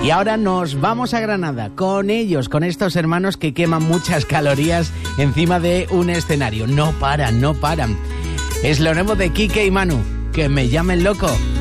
Y ahora nos vamos a Granada con ellos, con estos hermanos que queman muchas calorías encima de un escenario. No paran, no paran. Es lo nuevo de Quique y Manu, que me llamen loco.